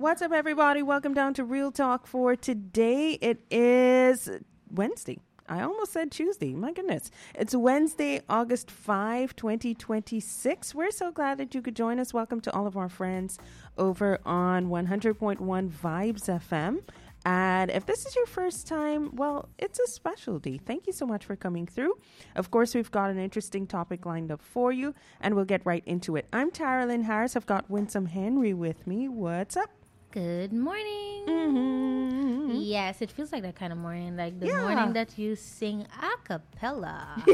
What's up, everybody? Welcome down to Real Talk for today. It is Wednesday. I almost said Tuesday. My goodness. It's Wednesday, August 5, 2026. We're so glad that you could join us. Welcome to all of our friends over on 100.1 Vibes FM. And if this is your first time, well, it's a special day. Thank you so much for coming through. Of course, we've got an interesting topic lined up for you, and we'll get right into it. I'm Tara Lynn Harris. I've got Winsome Henry with me. What's up? Good morning. Mm-hmm. Yes, it feels like that kind of morning, like the morning that you sing a cappella.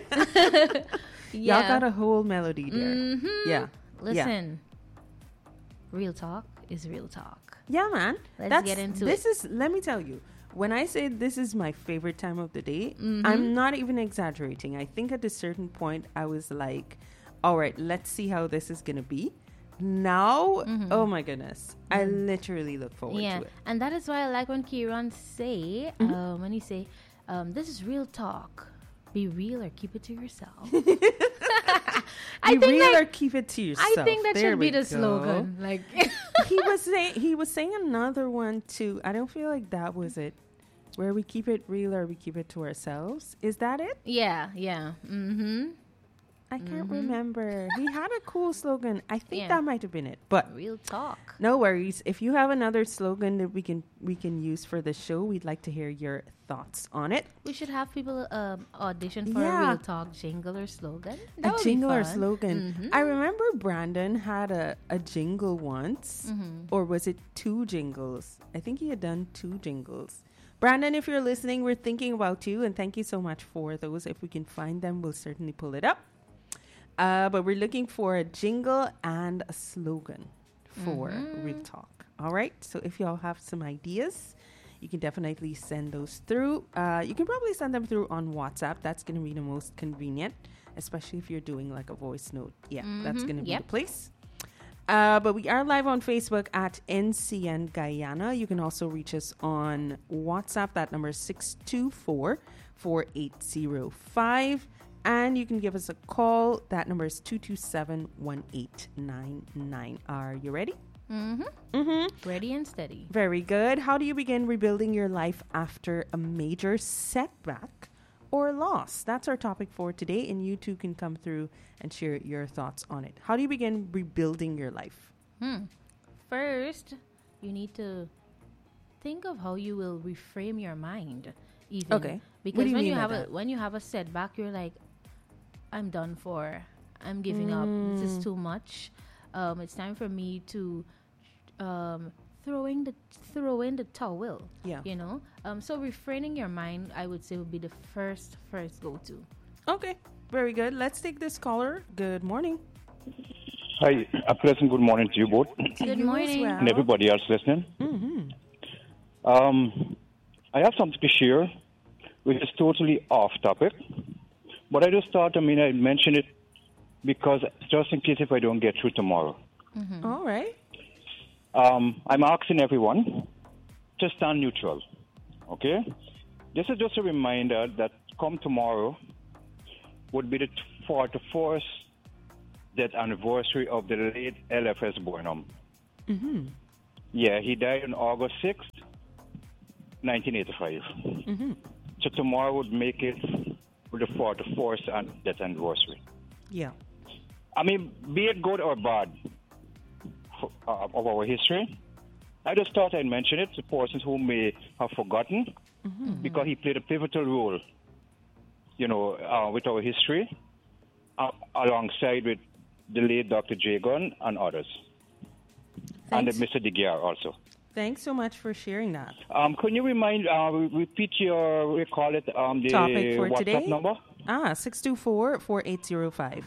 Y'all got a whole melody there. Mm-hmm. Yeah. Listen, real talk is real talk. Yeah, man. Let's get into this it. Is, let me tell you, when I say this is my favorite time of the day, I'm not even exaggerating. I think at a certain point, I was like, all right, let's see how this is going to be. Now, oh my goodness, I literally look forward to it. And that is why I like when Kieran say, when he say, this is real talk. Be real or keep it to yourself. Be real or keep it to yourself. I think that should be the slogan. Like he was saying another one too. I don't feel like that was it. Where we keep it real or we keep it to ourselves. Is that it? Yeah. Mm-hmm. I can't remember. He had a cool slogan. I think that might have been it. But real talk. No worries. If you have another slogan that we can use for the show, we'd like to hear your thoughts on it. We should have people audition for a real talk jingle or slogan. That a jingle or slogan. I remember Brandon had a jingle once, or was it 2 jingles? I think he had done 2 jingles. Brandon, if you're listening, we're thinking about you, and thank you so much for those. If we can find them, we'll certainly pull it up. But we're looking for a jingle and a slogan for Real Talk. All right. So if y'all have some ideas, you can definitely send those through. You can probably send them through on WhatsApp. That's going to be the most convenient, especially if you're doing like a voice note. Yeah, that's going to be the place. But we are live on Facebook at NCN Guyana. You can also reach us on WhatsApp. That number is 624-4805. And you can give us a call. That number is 227-1899. Are you ready? Ready and steady. Very good. How do you begin rebuilding your life after a major setback or loss? That's our topic for today. And you too can come through and share your thoughts on it. How do you begin rebuilding your life? First, you need to think of how you will reframe your mind. Even. Okay. Because when you have a setback, you're like, I'm done for. I'm giving up. This is too much. It's time for me to throw in the towel. Yeah. You know. So refraining your mind, I would say, would be the first go-to. Okay. Very good. Let's take this caller. Good morning. Hi. A pleasant good morning to you both. Good morning. And everybody else listening. I have something to share, which is totally off topic. But I just thought, I'd mention it because just in case if I don't get through tomorrow. All right. I'm asking everyone to stand neutral, okay? This is just a reminder that come tomorrow would be the 41st death anniversary of the late LFS Burnham. Yeah, he died on August 6th, 1985. So tomorrow would make it the 41st death anniversary. Yeah. Be it good or bad of our history, I just thought I'd mention it to persons who may have forgotten because he played a pivotal role, with our history, alongside with the late Dr. Jagon and others. Thanks. And Mr. DeGear also. Thanks so much for sharing that. Can you repeat your, the topic for WhatsApp today? number? 624-4805.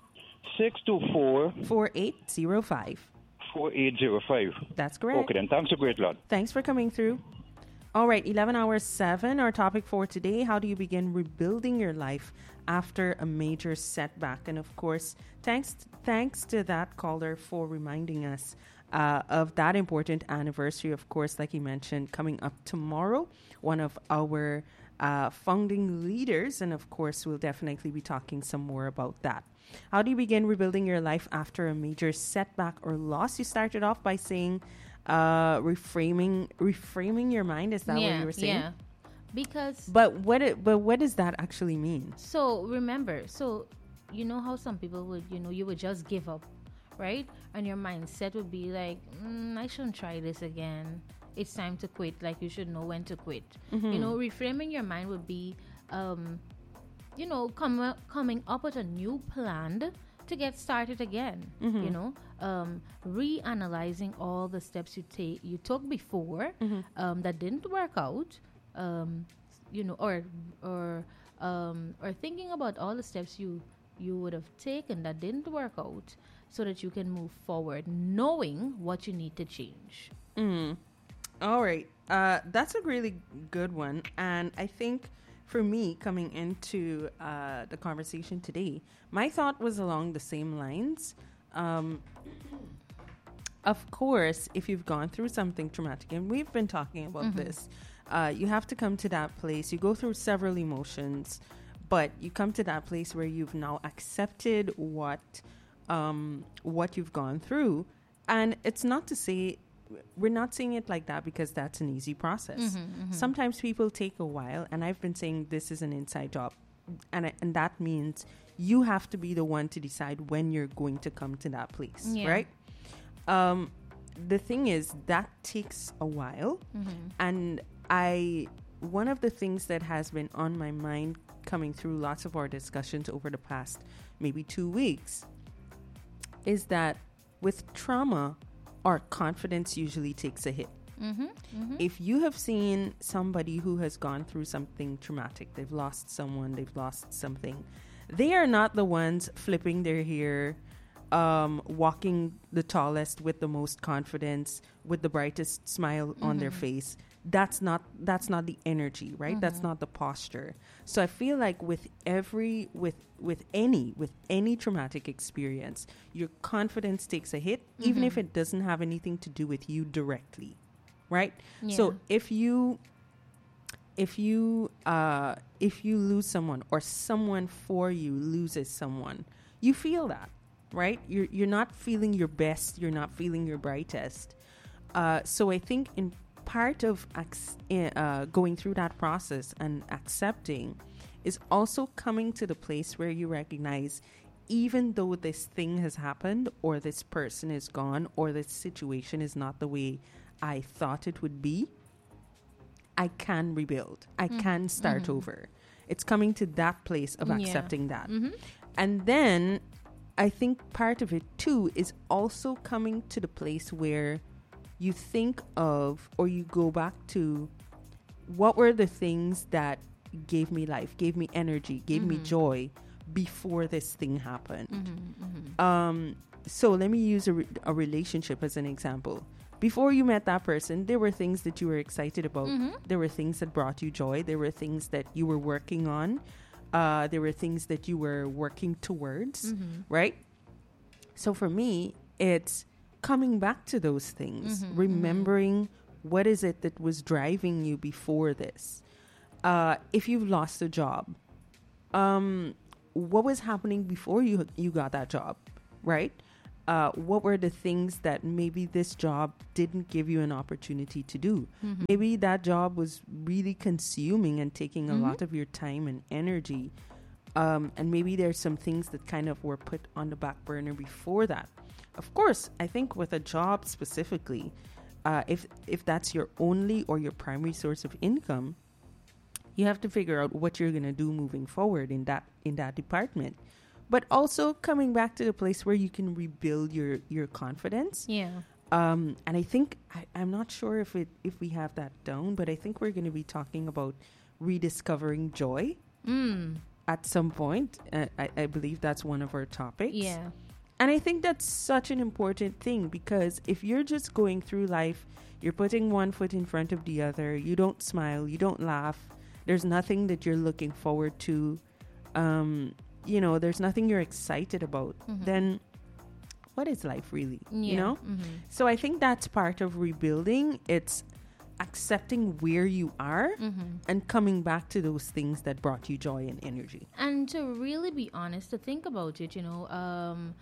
624-4805. 4805. That's correct. Okay, then. Thanks a great lot. Thanks for coming through. All right, 11 hours 7, our topic for today, how do you begin rebuilding your life after a major setback? And of course, thanks to that caller for reminding us of that important anniversary, of course, like you mentioned, coming up tomorrow, one of our founding leaders. And of course, we'll definitely be talking some more about that. How do you begin rebuilding your life after a major setback or loss? You started off by saying reframing your mind. Is that what you were saying? Yeah. Because But what does that actually mean? so remember, so you know how some people would, you would just give up, right? And your mindset would be like, I shouldn't try this again. It's time to quit. Like, you should know when to quit. Reframing your mind would be, coming up with a new plan to get started again. Reanalyzing all the steps you took before that didn't work out. Or thinking about all the steps you would have taken that didn't work out, so that you can move forward, knowing what you need to change. All right, that's a really good one, and I think for me, coming into the conversation today, my thought was along the same lines. Of course, if you've gone through something traumatic, and we've been talking about this, you have to come to that place. You go through several emotions, but you come to that place where you've now accepted what you've gone through. And it's not to say, we're not saying it like that because that's an easy process. Sometimes people take a while, and I've been saying this is an inside job. And that means you have to be the one to decide when you're going to come to that place, right? The thing is, that takes a while. And one of the things that has been on my mind coming through lots of our discussions over the past maybe 2 weeks is that with trauma, our confidence usually takes a hit. If you have seen somebody who has gone through something traumatic, they've lost someone, they've lost something, they are not the ones flipping their hair, walking the tallest with the most confidence, with the brightest smile on their face. That's not the energy, right? That's not the posture. So I feel like with any traumatic experience, your confidence takes a hit, even if it doesn't have anything to do with you directly, right? So if you lose someone, or someone for you loses someone, you feel that, right? You're not feeling your best. You're not feeling your brightest. So I think in part of going through that process and accepting is also coming to the place where you recognize, even though this thing has happened, or this person is gone, or this situation is not the way I thought it would be, I can rebuild. I can start over. It's coming to that place of accepting that. And then I think part of it too is also coming to the place where you think of, or you go back to, what were the things that gave me life, gave me energy, gave me joy before this thing happened. So let me use a relationship as an example. Before you met that person, there were things that you were excited about. There were things that brought you joy. There were things that you were working on. There were things that you were working towards, right? So for me, it's coming back to those things, remembering what is it that was driving you before this. If you've lost a job, what was happening before you got that job, right? What were the things that maybe this job didn't give you an opportunity to do? Maybe that job was really consuming and taking a lot of your time and energy. And maybe there's some things that kind of were put on the back burner before that. Of course, I think with a job specifically, if that's your only or your primary source of income, you have to figure out what you're going to do moving forward in that department. But also coming back to the place where you can rebuild your confidence. Yeah. And I think, I'm not sure if we have that down, but I think we're going to be talking about rediscovering joy at some point. I believe that's one of our topics. Yeah. And I think that's such an important thing, because if you're just going through life, you're putting one foot in front of the other, you don't smile, you don't laugh, there's nothing that you're looking forward to, there's nothing you're excited about, then what is life really? So I think that's part of rebuilding. It's accepting where you are and coming back to those things that brought you joy and energy. And to really be honest, to think about it,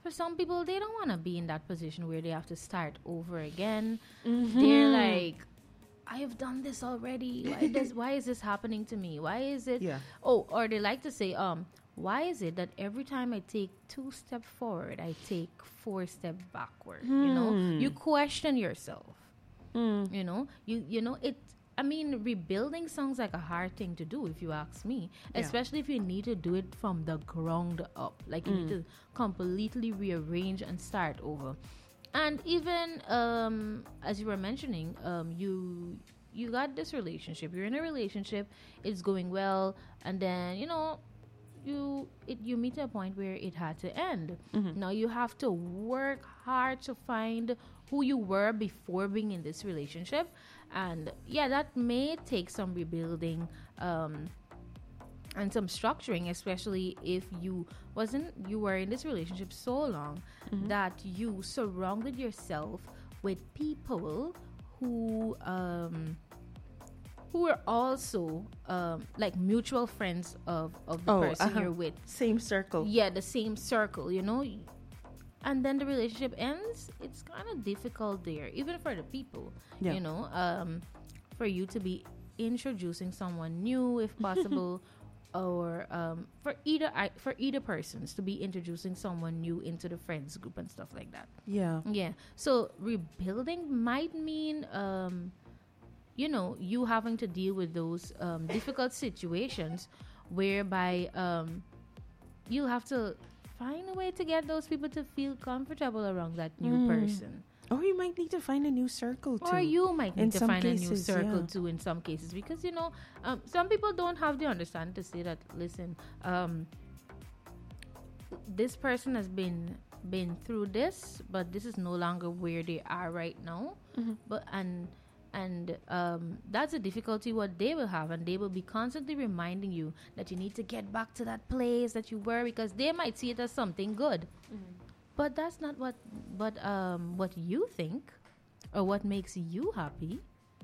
for some people, they don't want to be in that position where they have to start over again. They're like, I have done this already. Why is this happening to me? Why is it? Yeah. Oh, or they like to say, why is it that every time I take 2 steps forward, I take 4 steps backward? You know, you question yourself. You know, you know it. I mean, rebuilding sounds like a hard thing to do, if you ask me. Especially if you need to do it from the ground up, like you need to completely rearrange and start over. And even as you were mentioning, you got this relationship. You're in a relationship. It's going well, and then you meet a point where it had to end. Now you have to work hard to find who you were before being in this relationship, and that may take some rebuilding and some structuring, especially if you were in this relationship so long that you surrounded yourself with people who were also like mutual friends of the person you're with. Same circle. Yeah, the same circle, and then the relationship ends. It's kind of difficult there, even for the people, for you to be introducing someone new if possible. Or for either persons to be introducing someone new into the friends group and stuff like that. Yeah. So rebuilding might mean you having to deal with those difficult situations whereby you'll have to find a way to get those people to feel comfortable around that new person. Or you might need to find a new circle too. Or you might need to find a new circle too in some cases, because some people don't have the understanding to say that, listen, this person has been through this, but this is no longer where they are right now. But and that's a difficulty what they will have, and they will be constantly reminding you that you need to get back to that place that you were, because they might see it as something good. But that's not what you think or what makes you happy,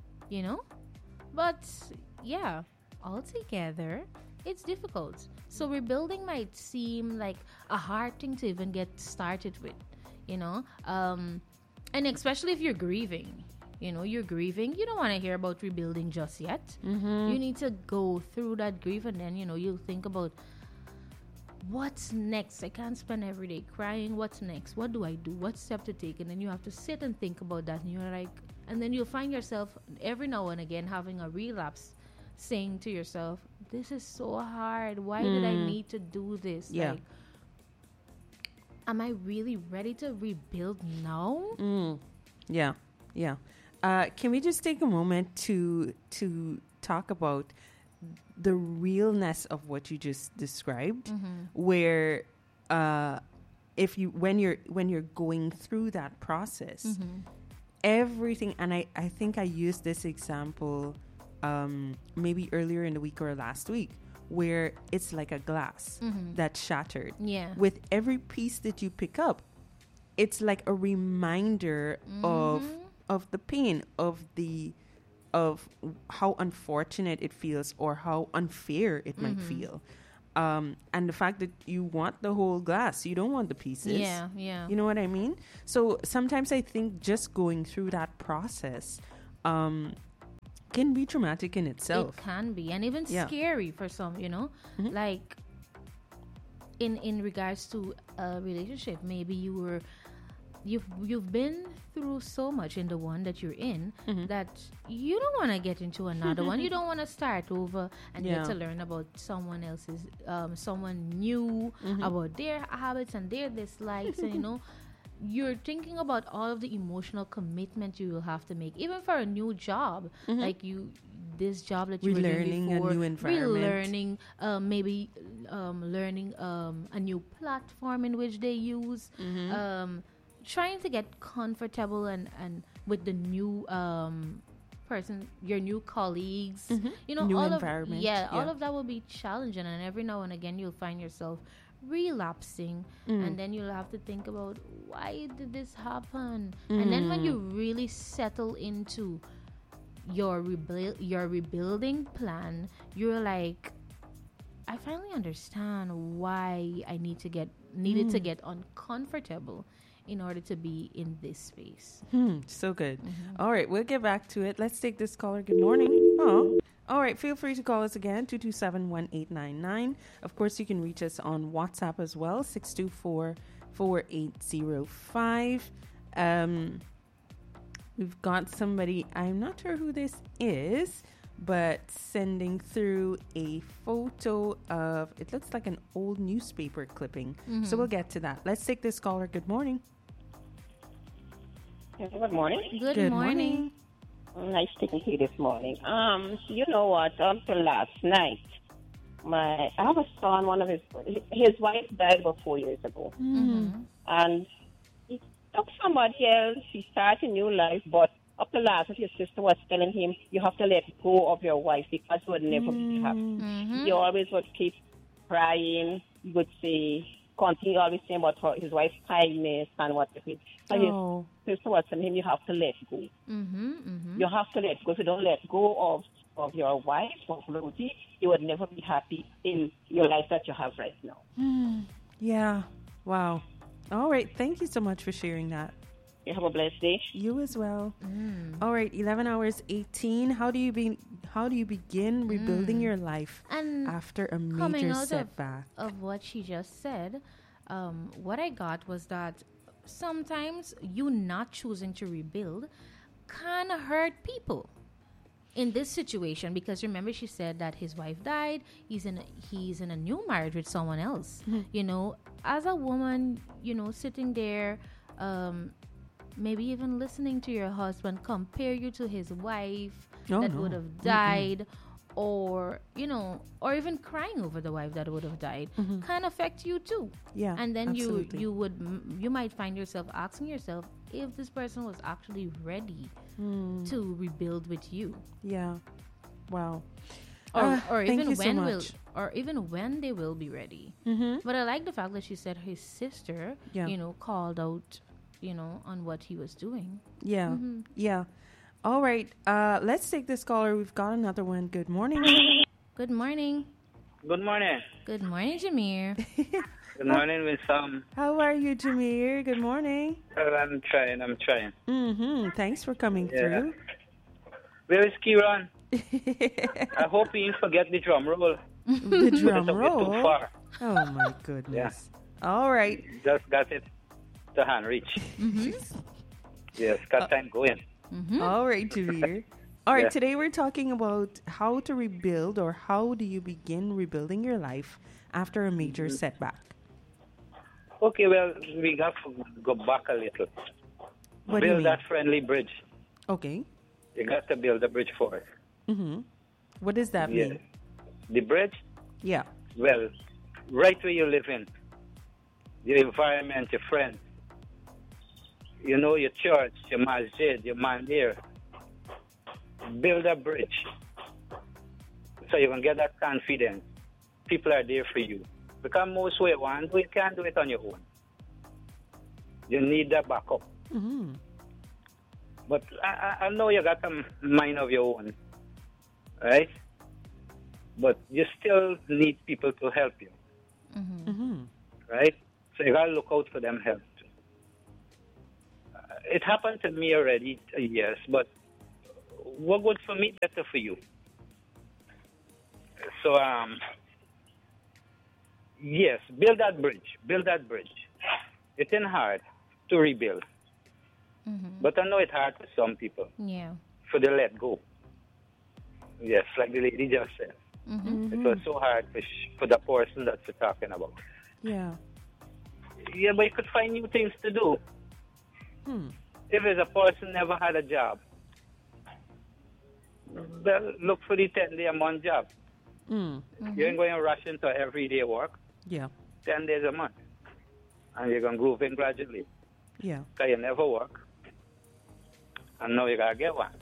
But altogether, it's difficult. So rebuilding might seem like a hard thing to even get started with, and especially if you're grieving. You're grieving. You don't want to hear about rebuilding just yet. You need to go through that grief, and then you'll think about, what's next? I can't spend every day crying. What's next? What do I do? What step to take? And then you have to sit and think about that. And you're like, and then you'll find yourself every now and again having a relapse, saying to yourself, this is so hard. Why did I need to do this? Yeah. Like, am I really ready to rebuild now? Yeah. Can we just take a moment to talk about the realness of what you just described, where when you're going through that process, everything, and I think I used this example maybe earlier in the week or last week, where it's like a glass that's shattered. Yeah. With every piece that you pick up, it's like a reminder of the pain, of how unfortunate it feels, or how unfair it might feel. And the fact that you want the whole glass, you don't want the pieces. Yeah. You know what I mean? So sometimes I think just going through that process can be traumatic in itself. It can be, and even scary for some, like in regards to a relationship. Maybe you've been through so much in the one that you're in that you don't want to get into another one. You don't want to start over and get to learn about someone else's, someone new, about their habits and their dislikes, and you're thinking about all of the emotional commitment you will have to make, even for a new job, like this job that you were doing before, a new environment, relearning, maybe learning a new platform in which they use. Trying to get comfortable and with the new person, your new colleagues, new all environment. All of that will be challenging, and every now and again you'll find yourself relapsing, and then you'll have to think about, why did this happen? And then when you really settle into your rebuilding plan, you're like, I finally understand why I needed to get uncomfortable in order to be in this space. So good. All right, we'll get back to it. Let's take this caller. Good morning. Oh, all right. Feel free to call us again, 227-1899. Of course, you can reach us on WhatsApp as well, 624-4805. We've got somebody, I'm not sure who this is, but sending through a photo of, it looks like an old newspaper clipping. So we'll get to that. Let's take this caller. Good morning. Good morning. Good morning. Nice speaking to you this morning. You know what? Until last night, I have a son. His wife died about 4 years ago, and he took somebody else. He started a new life, but up to last night, his sister was telling him, "You have to let go of your wife because you would never be happy." He always would keep crying. He would say, continue always saying about his wife's kindness and whatever. So his sister was telling him, "You have to let go. You have to let go. If you don't let go of your wife, of Ruthie, you would never be happy in your life that you have right now." Yeah. Wow. All right. Thank you so much for sharing that. You have a blessed day. You as well. All right. 11 hours 18. How do you begin rebuilding your life And after a coming major out setback? of what she just said, what I got was that sometimes you not choosing to rebuild can hurt people in this situation, because remember she said that his wife died, he's in a new marriage with someone else. You know, as a woman, you know, sitting there, maybe even listening to your husband compare you to his wife would have died, or you know, or even crying over the wife that would have died, can affect you too. Yeah. And then absolutely. you might find yourself asking yourself if this person was actually ready to rebuild with you. Yeah. Wow. Or thank even you so when much. or even when they will be ready. But I like the fact that she said his sister, Yeah. you know, called out, you know, on what he was doing. Yeah. Yeah. All right. Let's take this caller. We've got another one. Good morning. Good morning. Good morning. Good morning, Jameer. Good morning, Miss Sam. How are you, Jameer? Good morning. I'm trying. Thanks for coming through. Where is Kieran? I hope he didn't forget the drum roll. The drum It's a bit roll. too far. Oh my goodness. All right. Just got it to hand reach. Yes, got time going. All right, Jameer. All right, Yeah. today we're talking about how to rebuild, or how do you begin rebuilding your life after a major setback. Okay, well, we got to go back a little. What do you Build mean? that friendly bridge. Okay. You got to build a bridge for it. What does that Yeah. mean? The bridge, Yeah. well, right where you live in, your environment, your friends, you know, your church, your masjid, your mandir. Build a bridge so you can get that confidence. People are there for you. Because most way one, you can't do it on your own. You need that backup. But I know you got a mind of your own, right? But you still need people to help you, right? So you got to look out for them help too. It happened to me already, yes, but what good for me, better for you. So, yes, build that bridge. Build that bridge. It's hard to rebuild. But I know it's hard for some people, Yeah. for they let go. Yes, like the lady just said. It was so hard for the person that you're talking about. Yeah. Yeah, but you could find new things to do. If it's a person never had a job, well, look for the 10-day a month job. You ain't going to rush into everyday work. Yeah. 10 days a month. And you're going to groove in gradually. Yeah. Because you never work. And now you got to get one.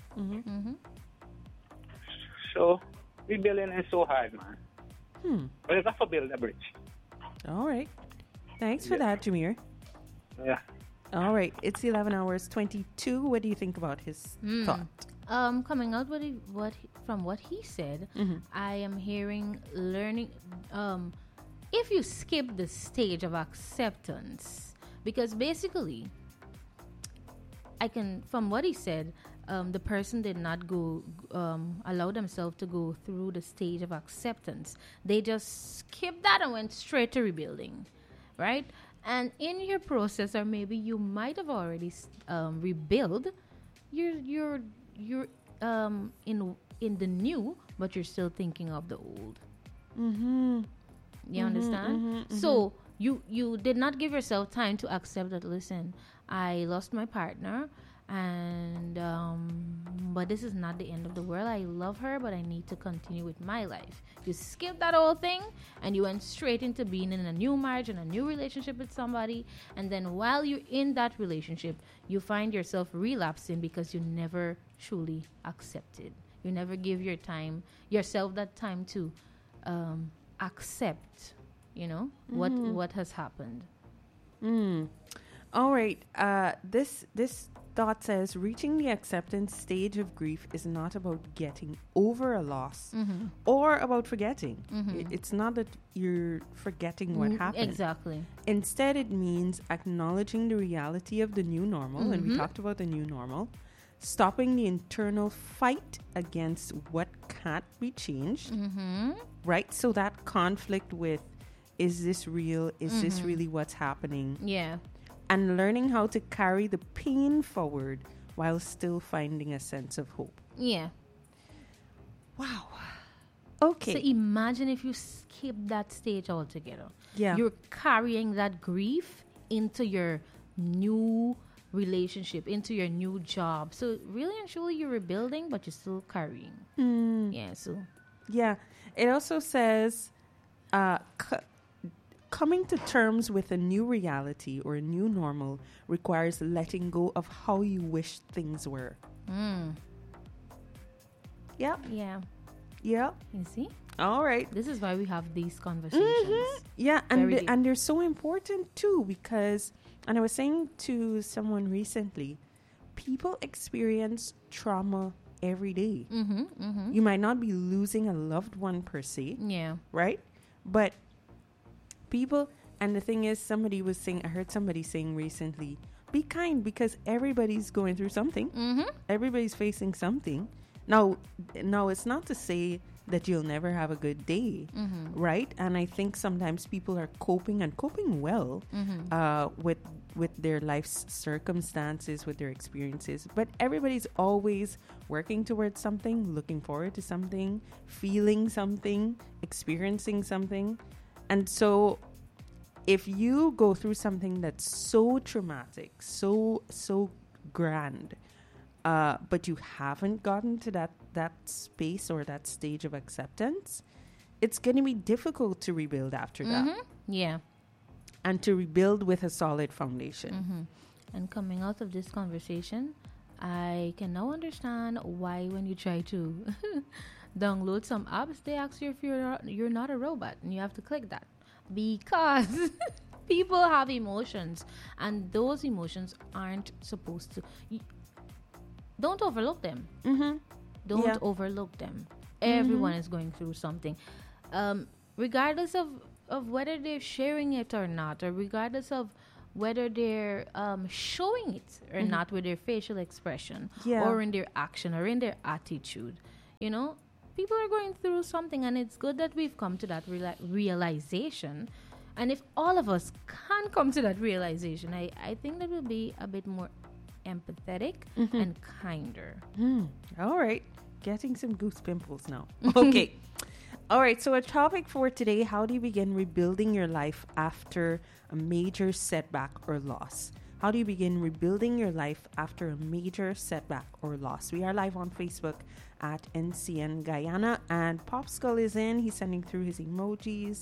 So, rebuilding is so hard, man. But you got to build a bridge. All right. Thanks for that, Jameer. Yeah. All right. It's 11 hours 22. What do you think about his thought? Coming out from what he said, I am hearing learning. If you skip the stage of acceptance, because basically, from what he said, the person did not allow themselves to go through the stage of acceptance. They just skipped that and went straight to rebuilding, right? And in your process, or maybe you might have already rebuild, you're in the new, but you're still thinking of the old. You understand? So you did not give yourself time to accept that. Listen, I lost my partner, and but this is not the end of the world. I love her, but I need to continue with my life. You skipped that whole thing and you went straight into being in a new marriage and a new relationship with somebody, and then while you're in that relationship, you find yourself relapsing because you never truly accepted. You never give yourself that time to accept, what has happened. All right. This thought says reaching the acceptance stage of grief is not about getting over a loss or about forgetting. It's not that you're forgetting what happened. Exactly. Instead, it means acknowledging the reality of the new normal, and we talked about the new normal, stopping the internal fight against what can't be changed, right? So that conflict with, is this real? Is this really what's happening? Yeah. And learning how to carry the pain forward while still finding a sense of hope. Yeah. Wow. Okay. So imagine if you skip that stage altogether. Yeah. You're carrying that grief into your new relationship, into your new job. So really and truly you're rebuilding, but you're still carrying. Yeah. So. Yeah. It also says, coming to terms with a new reality or a new normal requires letting go of how you wish things were. Yeah. Yeah. Yeah. You see? All right. This is why we have these conversations. Yeah, and they're so important too, because, and I was saying to someone recently, people experience trauma every day. You might not be losing a loved one per se. Yeah. Right? But people, and the thing is, I heard somebody saying recently, be kind, because everybody's going through something. Everybody's facing something. Now it's not to say that you'll never have a good day, right? And I think sometimes people are coping well with their life's circumstances, with their experiences. But everybody's always working towards something, looking forward to something, feeling something, experiencing something. And so if you go through something that's so traumatic, so grand, but you haven't gotten to that space or that stage of acceptance, it's going to be difficult to rebuild after that. Yeah. And to rebuild with a solid foundation. And coming out of this conversation, I can now understand why when you try to download some apps, they ask you if you're not a robot, and you have to click that, because people have emotions, and those emotions aren't supposed to. Don't overlook them. Don't overlook them. Everyone is going through something, regardless of whether they're sharing it or not, or regardless of whether they're showing it or not with their facial expression, or in their action, or in their attitude. People are going through something, and it's good that we've come to that realization. And if all of us can come to that realization, I think that we'll be a bit more empathetic and kinder. All right. Getting some goose pimples now. Okay. All right. So a topic for today: how do you begin rebuilding your life after a major setback or loss? How do you begin rebuilding your life after a major setback or loss? We are live on Facebook at NCN Guyana, and Popskull is in. He's sending through his emojis.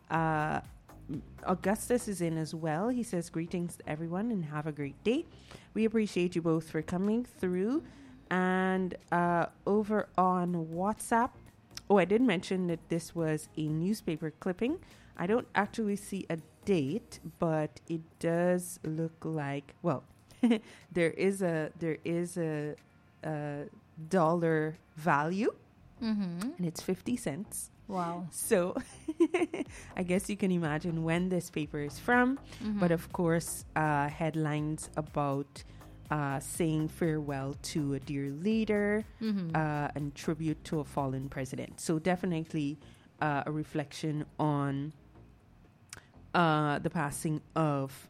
Augustus is in as well. He says, greetings to everyone and have a great day. We appreciate you both for coming through. And over on WhatsApp, I did mention that this was a newspaper clipping. I don't actually see a date, but it does look like, well, there is a dollar value, and it's 50 cents. Wow. So I guess you can imagine when this paper is from. But of course, headlines about saying farewell to a dear leader and tribute to a fallen president. So definitely a reflection on the passing of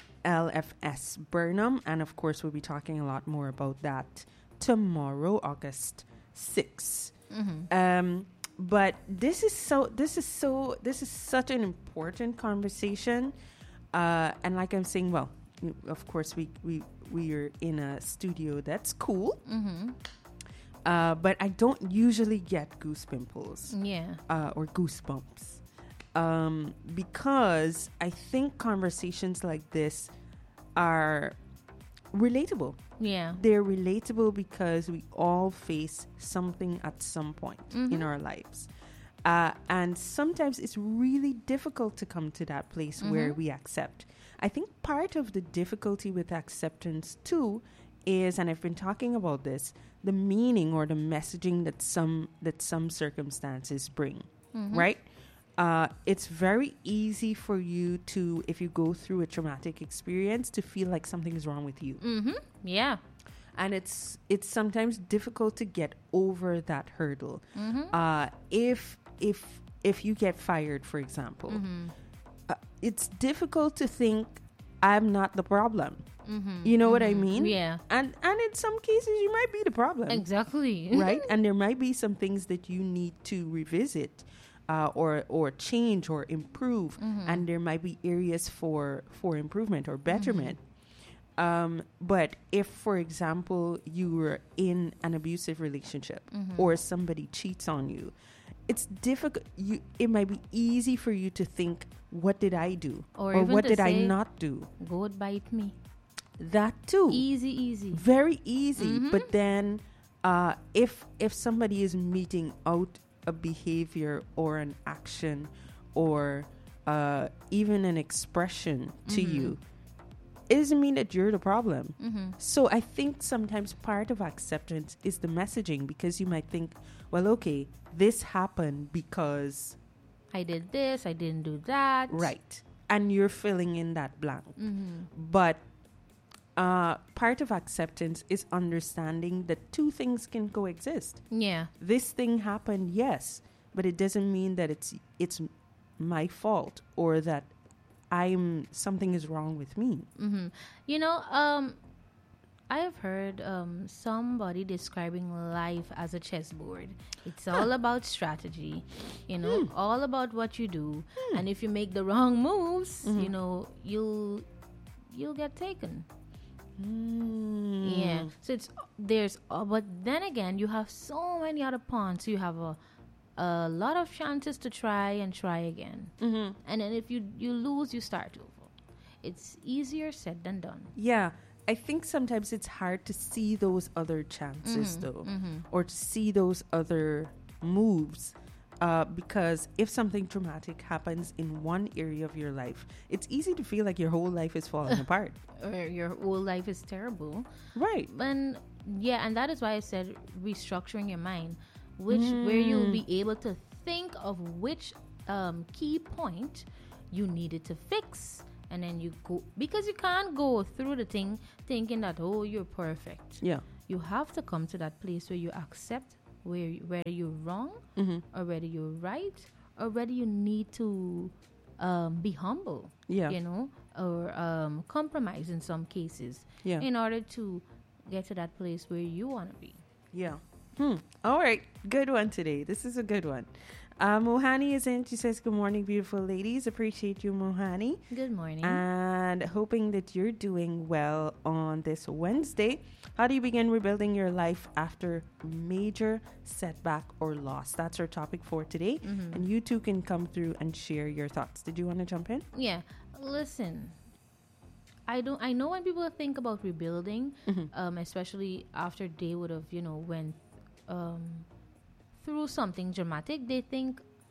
LFS Burnham. And of course, we'll be talking a lot more about that tomorrow, August 6th. But this is such an important conversation. And like I'm saying, well, of course, we are in a studio that's cool. But I don't usually get goose pimples. Yeah. Or goosebumps. Because I think conversations like this are relatable. Yeah. They're relatable because we all face something at some point in our lives. And sometimes it's really difficult to come to that place where we accept. I think part of the difficulty with acceptance too is, and I've been talking about this, the meaning or the messaging that some circumstances bring, right? It's very easy for you to, if you go through a traumatic experience, to feel like something is wrong with you. Yeah. And it's sometimes difficult to get over that hurdle. If you get fired, for example, it's difficult to think I'm not the problem. You know what I mean? Yeah. And in some cases you might be the problem. Exactly. Right? And there might be some things that you need to revisit. Or change or improve, and there might be areas for improvement or betterment. But if, for example, you were in an abusive relationship or somebody cheats on you, it's difficult. It might be easy for you to think, "What did I do? Or what did I not do?" God bite me. That too. Easy. Very easy. But then, if somebody is meeting out a behavior or an action or even an expression to you, it doesn't mean that you're the problem. So I think sometimes part of acceptance is the messaging, because you might think, well, okay, this happened because I did this, I didn't do that. Right. And you're filling in that blank. But part of acceptance is understanding that two things can coexist. Yeah. This thing happened, yes, but it doesn't mean that it's my fault or that something is wrong with me. You know, I have heard somebody describing life as a chessboard. It's all about strategy, you know, all about what you do. And if you make the wrong moves, you know, you'll get taken. Yeah. So but then again, you have so many other pawns. So you have a lot of chances to try again. And then if you lose, you start over. It's easier said than done. Yeah. I think sometimes it's hard to see those other chances though, or to see those other moves. Because if something traumatic happens in one area of your life, it's easy to feel like your whole life is falling apart. Or your whole life is terrible. Right. And that is why I said restructuring your mind, where you'll be able to think of which key point you needed to fix. And then you go, because you can't go through the thing thinking that, oh, you're perfect. Yeah. You have to come to that place where you accept whether you're wrong or whether you're right or whether you need to be humble, you know, or compromise in some cases in order to get to that place where you want to be. Yeah. All right. Good one today. This is a good one. Mohani is in. She says, good morning, beautiful ladies. Appreciate you, Mohani. Good morning. And hoping that you're doing well on this Wednesday. How do you begin rebuilding your life after major setback or loss? That's our topic for today. And you too can come through and share your thoughts. Did you want to jump in? Yeah. Listen, I know when people think about rebuilding, especially after they would have, went through something dramatic, they think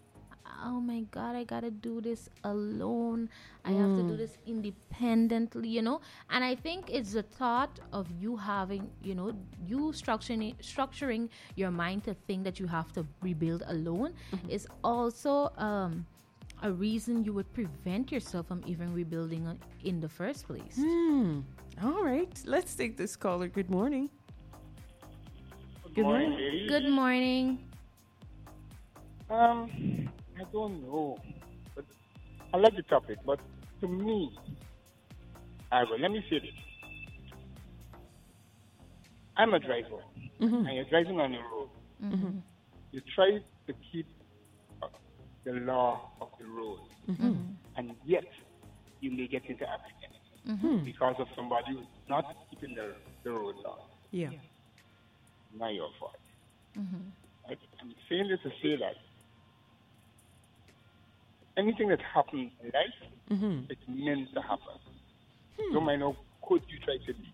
oh my God, I gotta do this alone. I have to do this independently, you know. And I think it's the thought of you having, you know, you structuring your mind to think that you have to rebuild alone is also a reason you would prevent yourself from even rebuilding in the first place. All right, let's take this caller. Good morning. Good morning, ladies. Good morning. I don't know, but I like the topic. But to me, let me say this: I'm a driver, and you're driving on the road. You try to keep the law of the road, and yet you may get into accidents because of somebody who's not keeping the road law. Yeah. Not your fault. I'm saying this to say that anything that happens in life, it's meant to happen. No matter how good you try to be,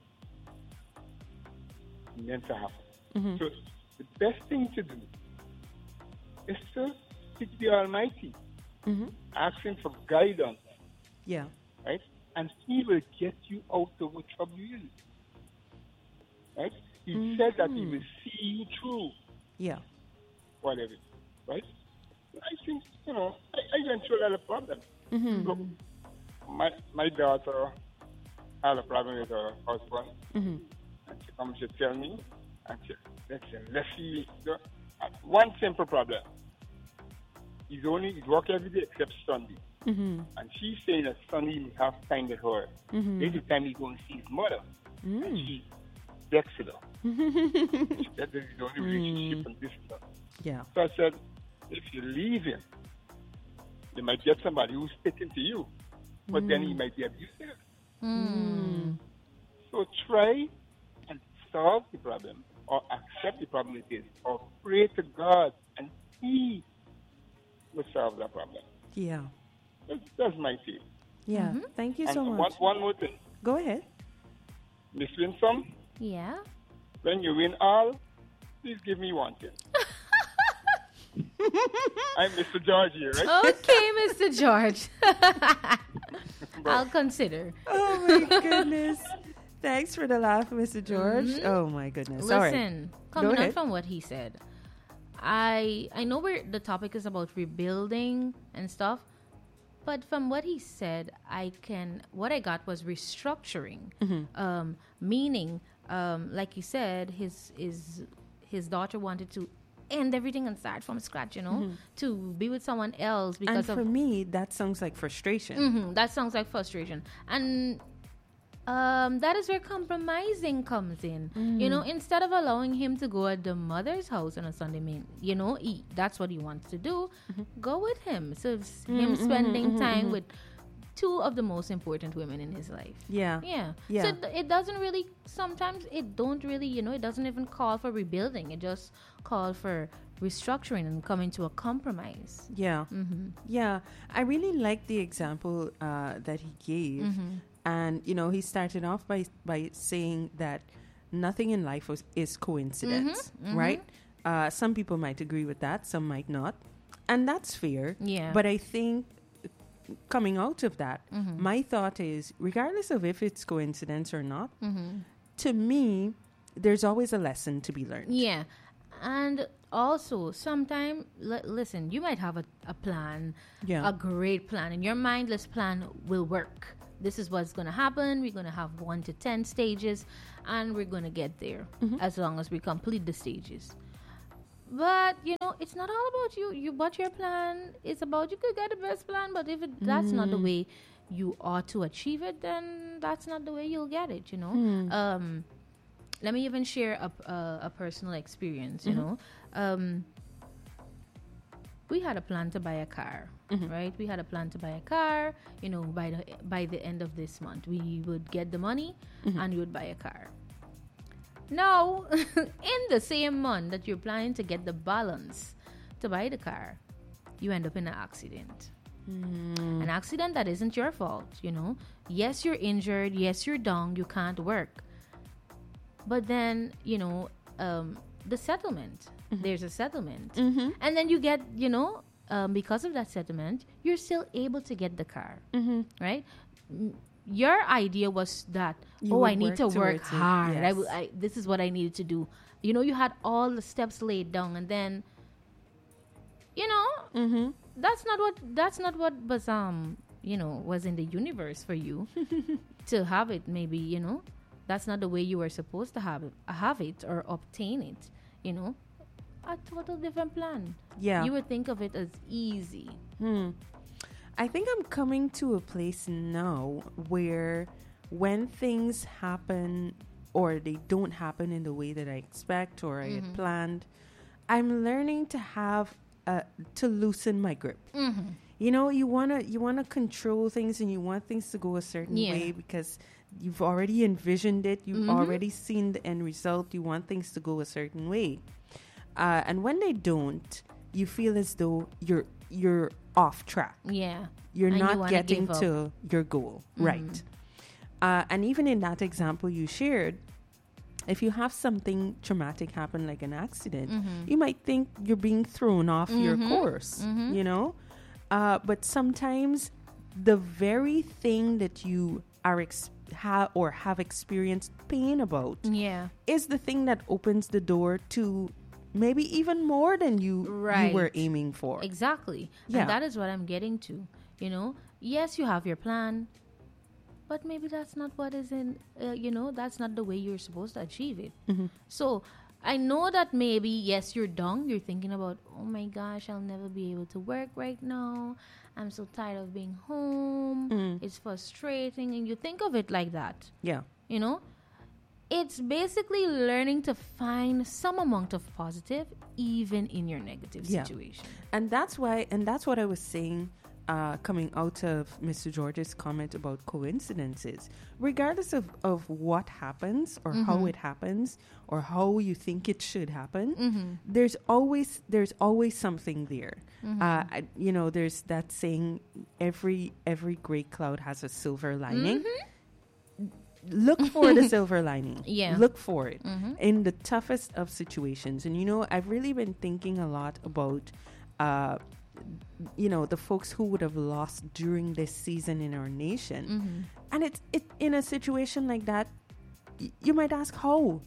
it's meant to happen. So the best thing to do is to seek the Almighty, ask Him for guidance, Yeah. right? And He will get you out of what trouble you're in, right? He said that He will see you through. Yeah. Whatever, right? I think, you know, I went through a lot of problems. So my daughter had a problem with her husband, and she comes to tell me, and she, let's see, one simple problem. He's working every day except Sunday. And she's saying that Sunday he have time with her. This is the time he's going to see his mother. And she's vexed with her. That is the only relationship and this stuff. Yeah. So I said, if you leave him, you might get somebody who's sticking to you, but then he might be abusive. So try and solve the problem, or accept the problem it is, or pray to God, and He will solve that problem. Yeah. That's my take. Yeah. Thank you so And much. one more thing. Go ahead. Miss Winsome, Yeah. when you win all, please give me one thing. I'm Mr. George here, right? Okay, Mr. George. I'll consider. Oh my goodness. Thanks for the laugh, Mr. George. Oh my goodness. All right. Listen, Go coming on ahead. from what he said, I know where the topic is about rebuilding and stuff, but from what he said, what I got was restructuring, meaning, like he said, his daughter wanted to end everything and start from scratch, you know, to be with someone else And because for me, that sounds like frustration. that sounds like frustration. And that is where compromising comes in. You know, instead of allowing him to go at the mother's house on a Sunday, you know, that's what he wants to do, go with him. So it's him spending time with two of the most important women in his life. Yeah. Yeah. Yeah. So it doesn't really, sometimes it don't really, you know, it doesn't even call for rebuilding. It just called for restructuring and coming to a compromise. Yeah. Yeah. I really like the example that he gave. And, you know, he started off by saying that nothing in life is coincidence, right? Some people might agree with that. Some might not. And that's fair. Yeah. But I think coming out of that, my thought is, regardless of if it's coincidence or not, to me, there's always a lesson to be learned. Yeah. And also, sometimes, listen, you might have a plan, a great plan, and your mindless plan will work. This is what's going to happen. We're going to have 1 to 10 stages, and we're going to get there as long as we complete the stages. But, you know, it's not all about you. What your plan is about. You could get the best plan, but if that's not the way you ought to achieve it, then that's not the way you'll get it, you know. Let me even share a personal experience, you know. We had a plan to buy a car, right? We had a plan to buy a car, you know, by the end of this month. We would get the money and we would buy a car. Now, in the same month that you're planning to get the balance to buy the car, you end up in an accident. An accident that isn't your fault, you know. Yes, you're injured. Yes, you're down. You can't work. But then, you know, the settlement. There's a settlement. And then you get, you know, because of that settlement, you're still able to get the car, right? Your idea was that, I need to work hard. Yes. This is what I needed to do. You know, you had all the steps laid down, and then, you know, that's not what was was in the universe for you to have it. Maybe, you know, that's not the way you were supposed to have it or obtain it. You know, a total different plan. Yeah, you would think of it as easy. I think I'm coming to a place now where when things happen or they don't happen in the way that I expect or I had planned, I'm learning to have to loosen my grip. You know, you wanna control things and you want things to go a certain way because you've already envisioned it, you've already seen the end result. You want things to go a certain way, and when they don't, you feel as though you're off track. Yeah. You're not getting to your goal. Right. And even in that example you shared, if you have something traumatic happen like an accident, you might think you're being thrown off your course, you know? But sometimes the very thing that you are have experienced pain about is the thing that opens the door to maybe even more than you were aiming for. Exactly. Yeah. And that is what I'm getting to. You know, yes, you have your plan, but maybe that's not what is in, that's not the way you're supposed to achieve it. So I know that maybe, yes, you're down. You're thinking about, oh my gosh, I'll never be able to work right now. I'm so tired of being home. It's frustrating. And you think of it like that. Yeah. You know? It's basically learning to find some amount of positive even in your negative situation. And that's what I was saying coming out of Mr. George's comment about coincidences. Regardless of what happens or how it happens or how you think it should happen, there's always something there. There's that saying, every gray cloud has a silver lining. Look for the silver lining. Yeah. Look for it in the toughest of situations. And, you know, I've really been thinking a lot about, the folks who would have lost during this season in our nation. And it in a situation like that, you might ask how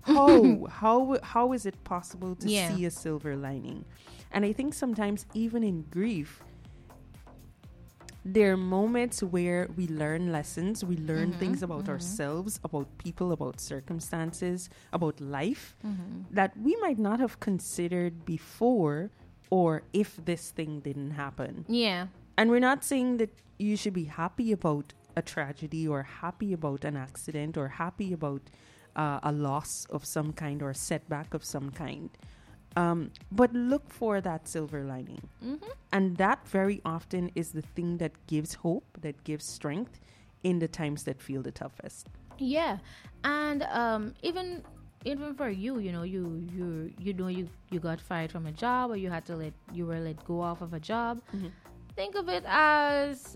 is it possible to see a silver lining? And I think sometimes even in grief, there are moments where we learn lessons, we learn things about ourselves, about people, about circumstances, about life that we might not have considered before, or if this thing didn't happen. Yeah. And we're not saying that you should be happy about a tragedy or happy about an accident or happy about a loss of some kind or a setback of some kind. But look for that silver lining. And that very often is the thing that gives hope, that gives strength in the times that feel the toughest. Yeah. And even for you, you got fired from a job, or you were let go off of a job. Think of it as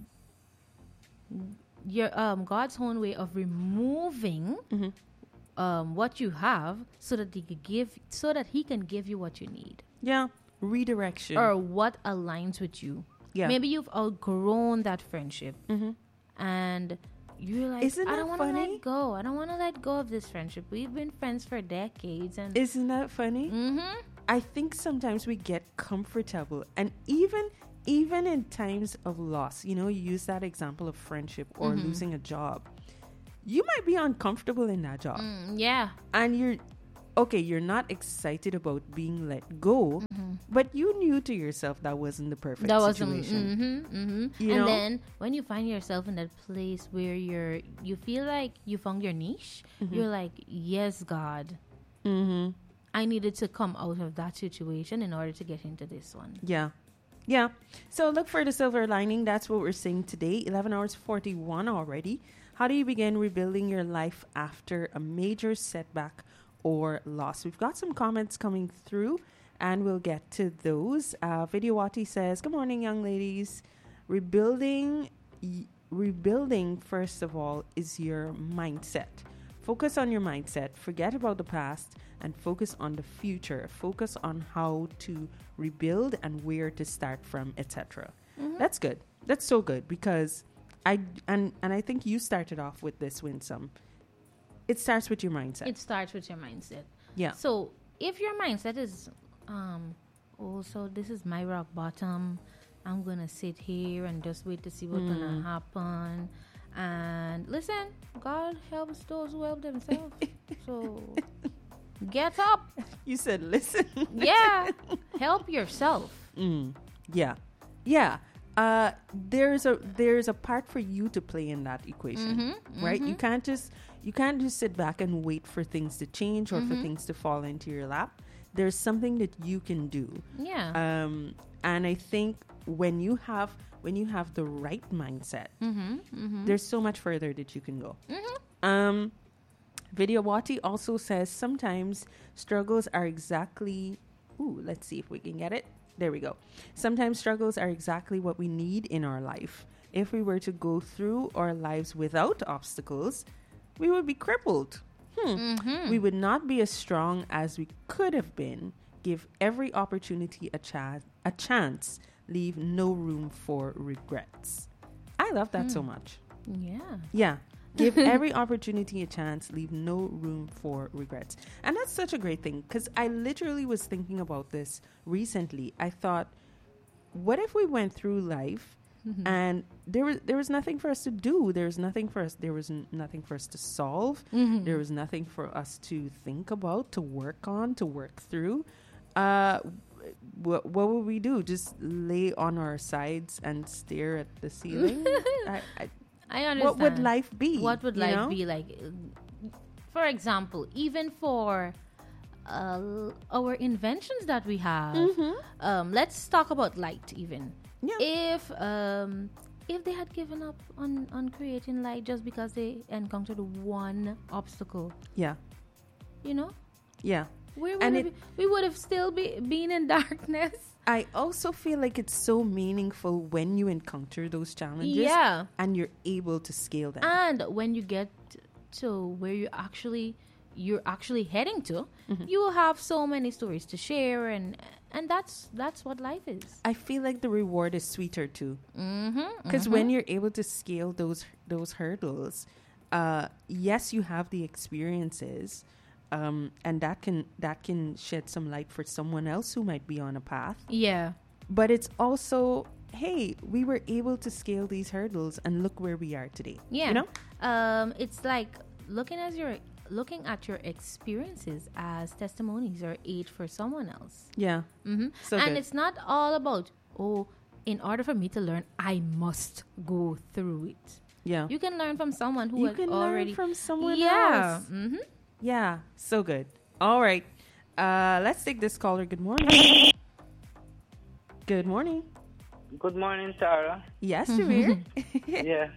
your God's own way of removing what you have so that he can give you what you need. Yeah. Redirection. Or what aligns with you. Yeah. Maybe you've outgrown that friendship. And you're like, I don't want to let go. I don't want to let go of this friendship. We've been friends for decades. And isn't that funny? I think sometimes we get comfortable, and even in times of loss, you use that example of friendship or losing a job. You might be uncomfortable in that job. Yeah. And you're not excited about being let go, but you knew to yourself that wasn't the perfect situation. And then when you find yourself in that place where you feel like you found your niche, you're like, yes, God, I needed to come out of that situation in order to get into this one. Yeah. Yeah. So look for the silver lining. That's what we're saying today. 11 hours 41 already. How do you begin rebuilding your life after a major setback or loss? We've got some comments coming through, and we'll get to those. Vidyawati says, good morning, young ladies. Rebuilding, first of all, is your mindset. Focus on your mindset. Forget about the past and focus on the future. Focus on how to rebuild and where to start from, etc. That's good. That's so good because I think you started off with this, Winsome. It starts with your mindset. It starts with your mindset. Yeah. So if your mindset is, so this is my rock bottom. I'm gonna sit here and just wait to see what's gonna happen. And listen, God helps those who help themselves. So get up. You said listen. Yeah. Help yourself. Yeah. Yeah. There's a part for you to play in that equation, right? You can't just sit back and wait for things to change or for things to fall into your lap. There's something that you can do. Yeah. And I think when you have the right mindset, there's so much further that you can go. Vidyawati also says sometimes struggles are exactly. Let's see if we can get it. There we go. Sometimes struggles are exactly what we need in our life. If we were to go through our lives without obstacles, we would be crippled. We would not be as strong as we could have been. Give every opportunity a chance. Leave no room for regrets. I love that so much. Yeah. Yeah. Give every opportunity a chance. Leave no room for regrets. And that's such a great thing because I literally was thinking about this recently. I thought, what if we went through life and there was nothing for us to do? There was nothing for us to solve. There was nothing for us to think about, to work on, to work through. What would we do? Just lay on our sides and stare at the ceiling? I understand. What would life be? What would life be like? For example, even for our inventions that we have, let's talk about light even. Yeah. If they had given up on creating light just because they encountered one obstacle. Yeah. You know? Yeah. We would have still been in darkness. I also feel like it's so meaningful when you encounter those challenges. Yeah. And you're able to scale them. And when you get to where you're actually heading to, you will have so many stories to share, and that's what life is. I feel like the reward is sweeter too. Because when you're able to scale those hurdles, yes, you have the experiences. And that can shed some light for someone else who might be on a path. Yeah. But it's also, hey, we were able to scale these hurdles and look where we are today. Yeah. You know? It's like looking at your experiences as testimonies or aid for someone else. Yeah. So and good. it's not all about, in order for me to learn, I must go through it. Yeah. You can learn from someone who can already learn from someone else. Mm-hmm. Yeah, so good. All right. Let's take this caller. Good morning. Good morning. Good morning, Tara. Yes, Jameer. Yeah.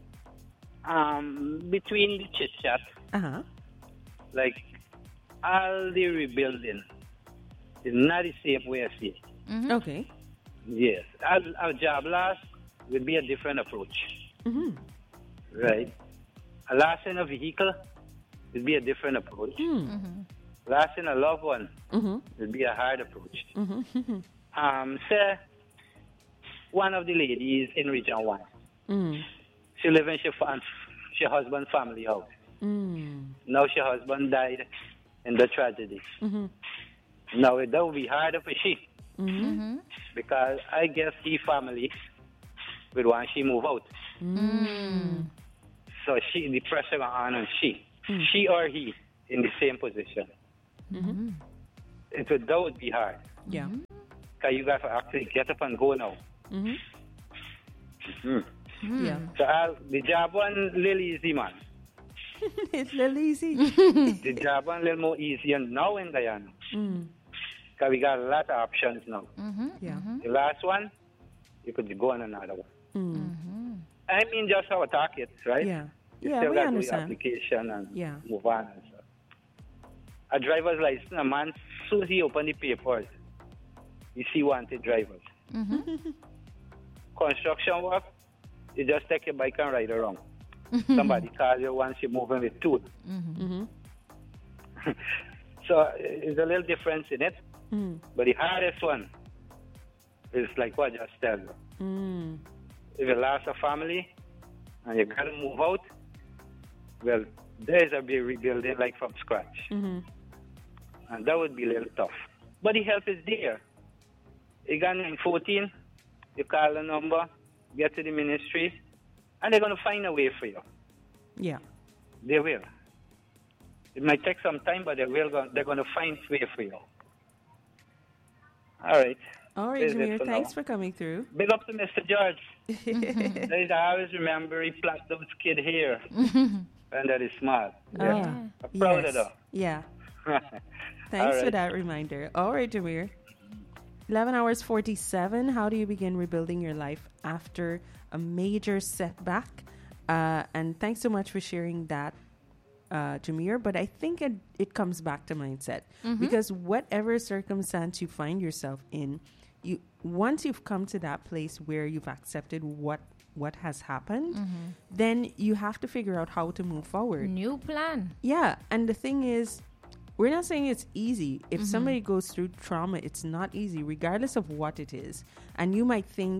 Between the chit chat, like all the rebuilding is not the same way I see it. Okay. Yes. Our job loss would be a different approach. Right. A loss in a vehicle would be a different approach. Losing a loved one would be a hard approach. Say, one of the ladies in Region 1, she lives in her husband's family house. Now her husband died in the tragedy. Now that would be harder for she. Because I guess the family would want she move out. So the pressure on she. She or he in the same position. That would be hard. Yeah. Because you got to actually get up and go now. Yeah. So the job one little easy, man. It's a little easy. The job one little more easier now in Guyana. Because we got a lot of options now. Yeah. The last one, you could go on another one. I mean, just our targets, right? Yeah. You Yeah, still we got to do your understand. application and move on and stuff. A driver's license, a man, soon as he open the papers, you see wanted drivers. Construction work, you just take your bike and ride around. Somebody calls you once you're moving with two. So there's a little difference in it. But the hardest one is like what I just tell you. If you lost a family and you got to move out, well, there's a big rebuilding like from scratch. And that would be a little tough. But the help is there. You got 914, you call the number, get to the ministry, and they're going to find a way for you. Yeah. They will. It might take some time, but they're going to find a way for you. All right. All right, Jameer, thanks for coming through. Big up to Mr. George. I always remember he plucked those kid here. And that is smart. Yeah. I'm proud of that. Yeah. Thanks for that reminder. All right, Jameer. 11 hours 47. How do you begin rebuilding your life after a major setback? And thanks so much for sharing that, Jameer. But I think it comes back to mindset. Because whatever circumstance you find yourself in, once you've come to that place where you've accepted what has happened, then you have to figure out how to move forward. New plan. Yeah. And the thing is, we're not saying it's easy. If somebody goes through trauma, it's not easy, regardless of what it is. And you might think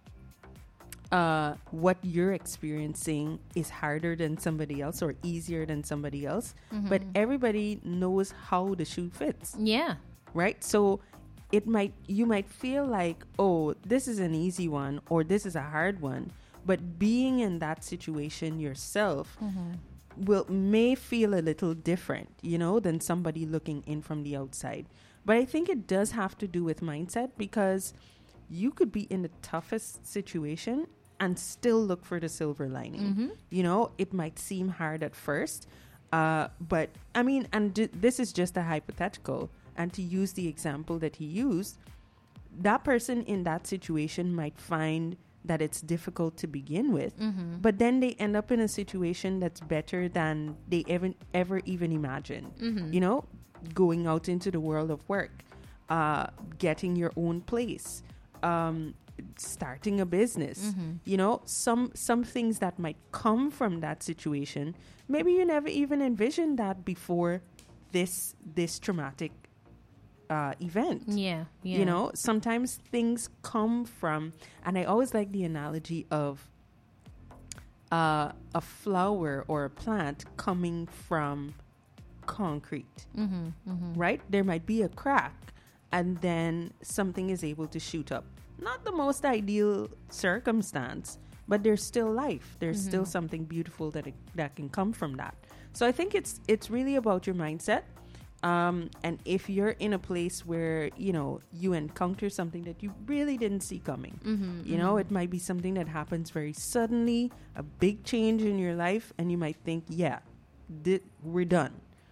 what you're experiencing is harder than somebody else or easier than somebody else. But everybody knows how the shoe fits. Yeah. Right? So you might feel like, oh, this is an easy one or this is a hard one. But being in that situation yourself may feel a little different, than somebody looking in from the outside. But I think it does have to do with mindset, because you could be in the toughest situation and still look for the silver lining. It might seem hard at first, but I mean, this is just a hypothetical. And to use the example that he used, that person in that situation might find that it's difficult to begin with, but then they end up in a situation that's better than they ever even imagined. Going out into the world of work, getting your own place, starting a business. Some things that might come from that situation, maybe you never even envisioned that before this traumatic event. Yeah. Sometimes things come from, and I always like the analogy of a flower or a plant coming from concrete. Right? There might be a crack, and then something is able to shoot up. Not the most ideal circumstance, but there's still life. There's still something beautiful that can come from that. So I think it's really about your mindset. And if you're in a place where, you encounter something that you really didn't see coming, it might be something that happens very suddenly, a big change in your life, and you might think, we're done.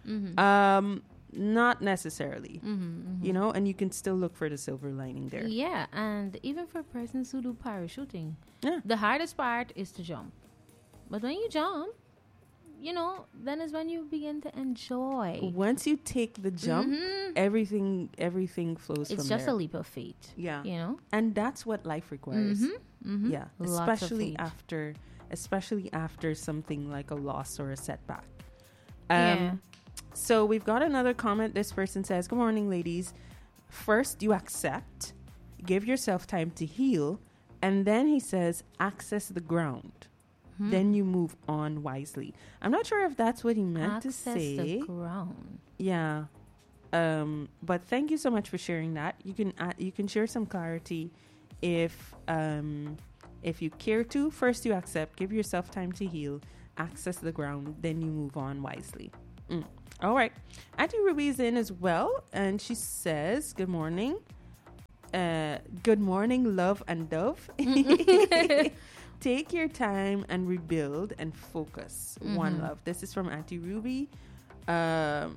Not necessarily, and you can still look for the silver lining there. Yeah, and even for persons who do parachuting, the hardest part is to jump. But when you jump, then is when you begin to enjoy. Once you take the jump, everything flows from there. It's just a leap of faith. Yeah. And that's what life requires. Yeah. Especially after something like a loss or a setback. So we've got another comment. This person says, "Good morning, ladies. First, you accept, give yourself time to heal, and then," he says, "access the ground. Then you move on wisely." I'm not sure if that's what he meant to say. Access the ground. Yeah. But thank you so much for sharing that. You can share some clarity if you care to. First, you accept, give yourself time to heal, access the ground, then you move on wisely. All right. Auntie Ruby is in as well, and she says, "Good morning. Good morning, love and dove." Take your time and rebuild and focus. One love. This is from Auntie Ruby. And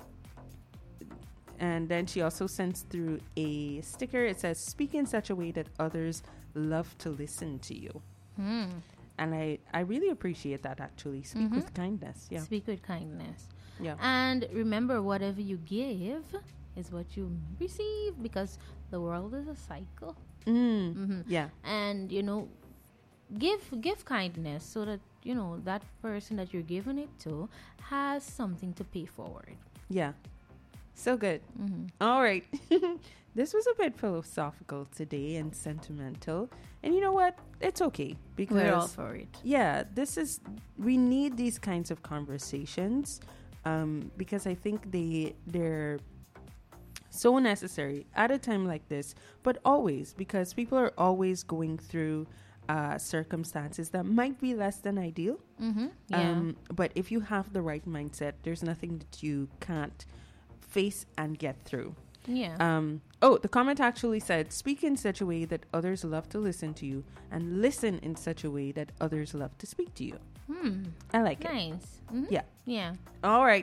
then she also sends through a sticker. It says, "Speak in such a way that others love to listen to you." And I really appreciate that, actually. Speak with kindness. Yeah. Speak with kindness. Yeah. And remember, whatever you give is what you receive, because the world is a cycle. Yeah. And, give kindness so that that person that you're giving it to has something to pay forward. Yeah. So good. All right. This was a bit philosophical today and sentimental. And you know what? It's okay. Because we're all for it. Yeah, we need these kinds of conversations because I think they're so necessary at a time like this, but always, because people are always going through circumstances that might be less than ideal. But if you have the right mindset, there's nothing that you can't face and get through. Yeah. The comment actually said, speak in such a way that others love to listen to you, and listen in such a way that others love to speak to you. I like it. Nice. Yeah. Yeah. All right.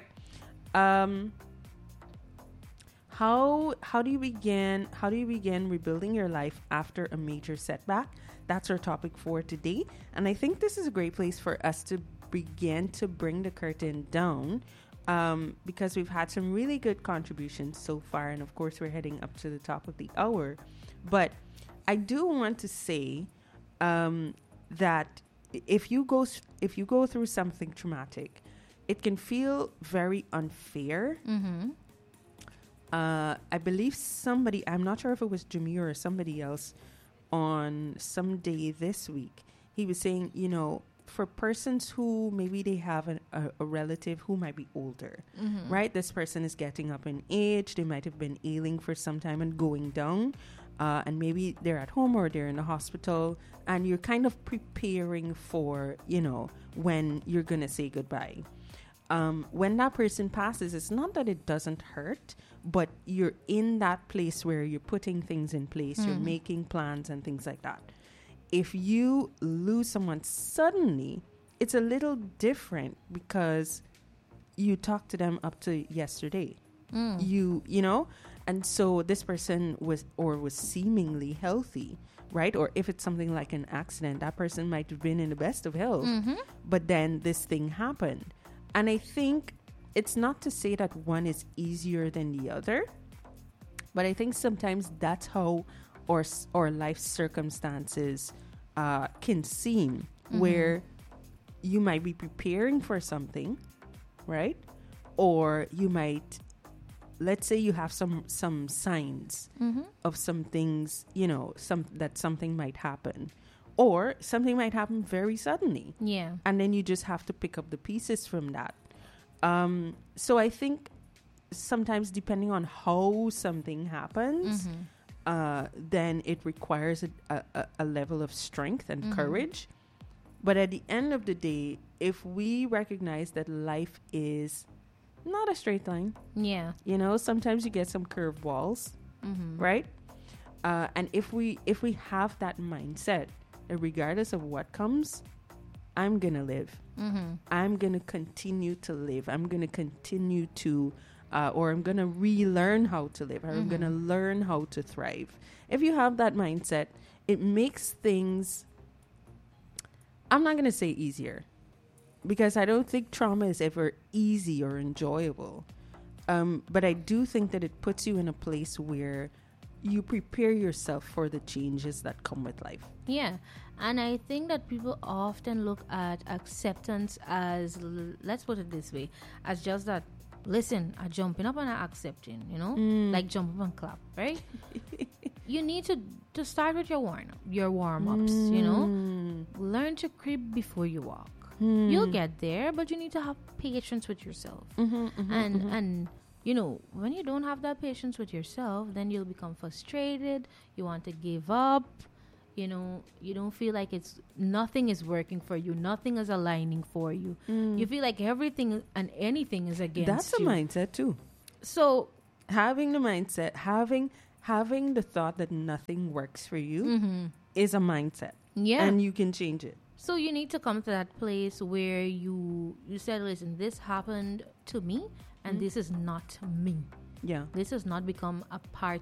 How do you begin rebuilding your life after a major setback? That's our topic for today. And I think this is a great place for us to begin to bring the curtain down. Because we've had some really good contributions so far, and of course we're heading up to the top of the hour. But I do want to say that if you go through something traumatic, it can feel very unfair. I believe somebody, I'm not sure if it was Jameer or somebody else, on some day this week, he was saying, for persons who maybe they have a relative who might be older, right? This person is getting up in age. They might have been ailing for some time and going down. And maybe they're at home or they're in the hospital. And you're kind of preparing for, when you're going to say goodbye. When that person passes, it's not that it doesn't hurt, but you're in that place where you're putting things in place. You're making plans and things like that. If you lose someone suddenly, it's a little different because you talked to them up to yesterday. And so this person was seemingly healthy, right? Or if it's something like an accident, that person might have been in the best of health, but then this thing happened. And I think it's not to say that one is easier than the other, but I think sometimes that's how or life circumstances can seem, where you might be preparing for something, right? Or you might, let's say you have some signs of some things, that something might happen, or something might happen very suddenly. Yeah. And then you just have to pick up the pieces from that. So I think sometimes depending on how something happens, then it requires a level of strength and courage. But at the end of the day, if we recognize that life is not a straight line, sometimes you get some curveballs, right? And if we have that mindset, regardless of what comes, I'm gonna live. I'm gonna continue to live. I'm gonna continue to. Or I'm going to relearn how to live, or I'm going to learn how to thrive. If you have that mindset, it makes things, I'm not going to say easier, because I don't think trauma is ever easy or enjoyable. But I do think that it puts you in a place where you prepare yourself for the changes that come with life. Yeah. And I think that people often look at acceptance as, let's put it this way, as just that, listen, I'm jumping up and I'm accepting, like jump up and clap, right? You need to start with your warm-ups, Learn to creep before you walk. You'll get there, but you need to have patience with yourself. And when you don't have that patience with yourself, then you'll become frustrated. You want to give up. You don't feel like nothing is working for you. Nothing is aligning for you. You feel like everything and anything is against you. That's a mindset too. So having the mindset, having the thought that nothing works for you is a mindset. Yeah. And you can change it. So you need to come to that place where you said, listen, this happened to me and this is not me. Yeah. This has not become a part